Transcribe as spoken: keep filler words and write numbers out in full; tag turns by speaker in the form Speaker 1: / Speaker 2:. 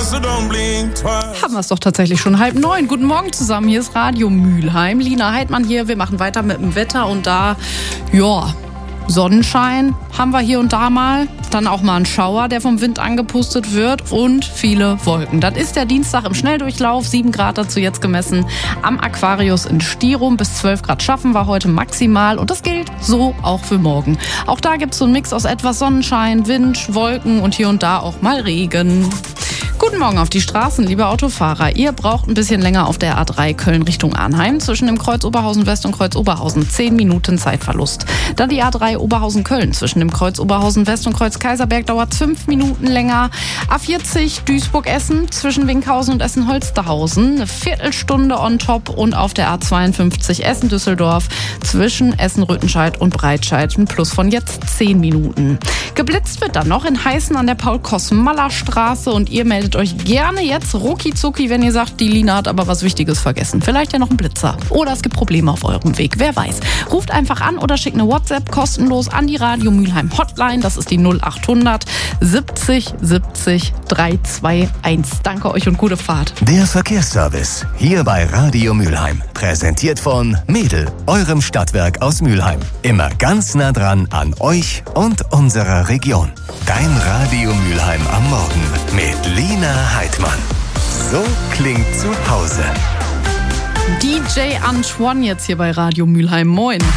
Speaker 1: Haben wir es doch tatsächlich schon halb neun. Guten Morgen zusammen, hier ist Radio Mülheim. Lina Heidmann hier, wir machen weiter mit dem Wetter und da, ja, Sonnenschein haben wir hier und da mal. Dann auch mal ein Schauer, der vom Wind angepustet wird und viele Wolken. Das ist der Dienstag im Schnelldurchlauf, sieben Grad dazu jetzt gemessen. Am Aquarius in Stirum bis zwölf Grad schaffen wir heute maximal und das gilt so auch für morgen. Auch da gibt es so einen Mix aus etwas Sonnenschein, Wind, Wolken und hier und da auch mal Regen. Guten Morgen auf die Straßen, liebe Autofahrer. Ihr braucht ein bisschen länger auf der A drei Köln Richtung Arnheim. Zwischen dem Kreuz Oberhausen West und Kreuz Oberhausen zehn Minuten Zeitverlust. Dann die A drei Oberhausen Köln. Zwischen dem Kreuz Oberhausen West und Kreuz Kaiserberg dauert es fünf Minuten länger. A vierzig Duisburg Essen zwischen Winkhausen und Essen Holsterhausen. Eine Viertelstunde on top. Und auf der A zweiundfünfzig Essen Düsseldorf zwischen Essen Rüttenscheid und Breitscheid ein Plus von jetzt zehn Minuten. Geblitzt wird dann noch in Heißen an der Paul-Koss-Maller-Straße und ihr meldet euch gerne jetzt rucki zucki, wenn ihr sagt, die Lina hat aber was Wichtiges vergessen. Vielleicht ja noch ein Blitzer. Oder es gibt Probleme auf eurem Weg, wer weiß. Ruft einfach an oder schickt eine WhatsApp kostenlos an die Radio Mülheim Hotline. Das ist die null achthundert siebzig siebzig dreihunderteinundzwanzig. Danke euch und gute Fahrt.
Speaker 2: Der Verkehrsservice hier bei Radio Mülheim. Präsentiert von Mädel, eurem Stadtwerk aus Mülheim. Immer ganz nah dran an euch und unserer Region. Dein Radio Mülheim am Morgen mit Lina Heidmann. So klingt zu Hause.
Speaker 1: D J Antoine jetzt hier bei Radio Mülheim. Moin.